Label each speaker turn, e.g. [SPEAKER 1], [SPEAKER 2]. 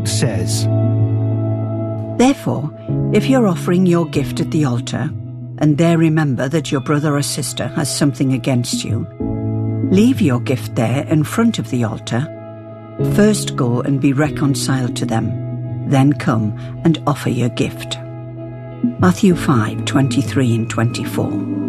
[SPEAKER 1] says,
[SPEAKER 2] Therefore, if you're offering your gift at the altar, and there remember that your brother or sister has something against you, leave your gift there in front of the altar. First go and be reconciled to them, then come and offer your gift. Matthew 5:23 and 24.